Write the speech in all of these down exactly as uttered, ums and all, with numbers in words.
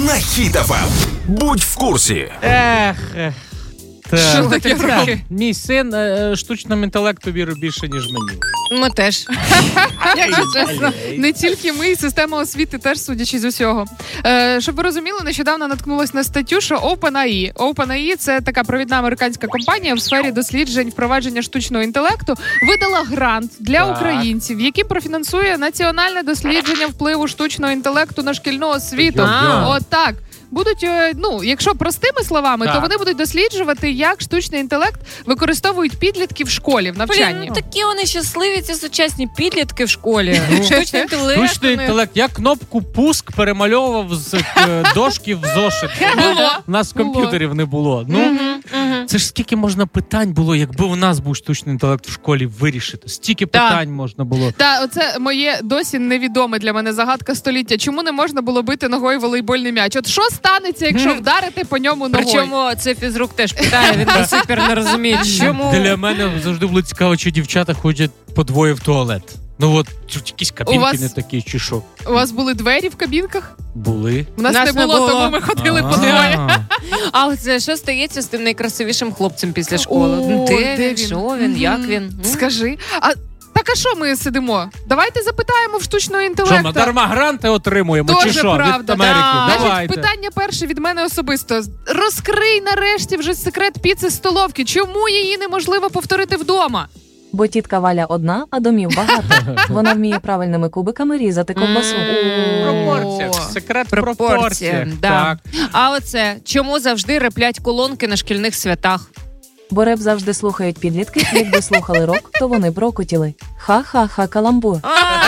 на Хіт еф ем. Будь в курсі. Ех, ех. Що таке роки? Мій син е, штучному інтелекту вірить більше, ніж мені. Ми теж. Якщо чесно. Не тільки ми, і система освіти теж, судячи з усього. Е, щоб ви розуміли, нещодавно наткнулась на статтю, що OpenAI. OpenAI – це така провідна американська компанія в сфері досліджень впровадження штучного інтелекту, видала грант для Так. українців, який профінансує національне дослідження впливу штучного інтелекту на шкільну освіту. Йо-йо. От так. Будуть, ну, якщо простими словами, так. то вони будуть досліджувати, як штучний інтелект використовують підлітки в школі, в навчанні. Блін, ну такі вони щасливі, ці сучасні підлітки в школі. Штучний інтелект. Штучний інтелект. Я кнопку пуск перемальовував з е, дошки в зошит. Було. У нас Було. комп'ютерів не було. Ну, Мгм, мгм. це ж скільки можна питань було, якби у нас був штучний інтелект в школі вирішити. Стільки Так. питань можна було. Та оце моє досі невідоме для мене загадка століття. Чому не можна було бити ногою волейбольний м'яч? От що станеться, якщо вдарити по ньому ногою? Причому це фізрук теж питає, він до сих пір не розуміє, чому. Для мене завжди було цікаво, чи дівчата ходять по двоє в туалет. Ну от, чи якісь кабінки У вас- не такі, чи що? У вас були двері в кабінках? Були. У нас, Нас не не було, було. тому ми ходили по А. двоє. А оце що стається з тим найкрасивішим хлопцем після школи? О, Ну, де де він? він? Що він? Як Мгм. він? М? Скажи. А так, а що ми сидимо? Давайте запитаємо в штучного Що, інтелекту. ми дарма гранти отримуємо, чи Тоже що? правда, Від Америки. да. Значить, Давайте. питання перше від мене особисто. Розкрий нарешті вже секрет піци з столовки. Чому її неможливо повторити вдома? Бо тітка Валя одна, а домів багато. Вона вміє правильними кубиками різати ковбасу. Пропорція. О. Секрет Пропорція, пропорція. да. Так. А оце, чому завжди реплять колонки на шкільних святах? Бо реп завжди слухають підлітки, якби слухали рок, то вони б рокотіли. Ха-ха-ха, каламбур.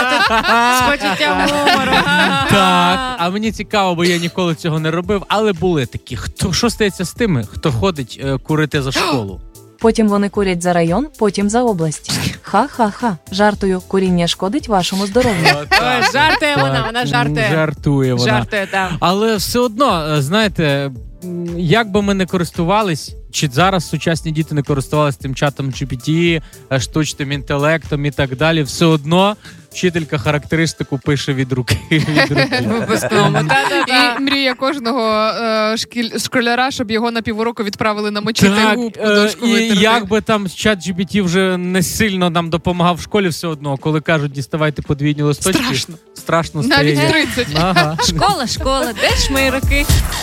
З почуттям гумору. Так, а мені цікаво, бо я ніколи цього не робив, але були такі. Хто що стається з тими, хто ходить е, курити за школу? Потім вони курять за район, потім за область. Ха-ха-ха. Жартую, куріння шкодить вашому здоров'ю. Ой, жартує вона, Так, вона жартує. Жартує вона. Жартує, так. Але все одно, е, знаєте, м, як би ми не користувались, чи зараз сучасні діти не користувалися тим чатом джі пі ті, е, штучним інтелектом і так далі, все одно вчителька характеристику пише від руки. Від руки. Випускному. Та-та-та. І мрія кожного е, шкіль, школяра, щоб його на півроку відправили намочити Так, губку, е, дошку і витерти. як би там чат джі пі ті вже не сильно нам допомагав в школі, все одно, коли кажуть, діставайте подвійні листочки, Страшно. страшно Навіть стає. тридцять. Ага. Школа, школа, де ж мої роки?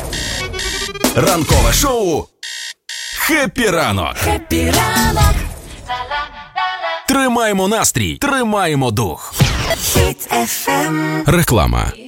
Ранкове шоу «Хеппі ранок». Хеппі ранок. Тримаємо настрій, тримаємо дух. Хіт еф ем. Реклама.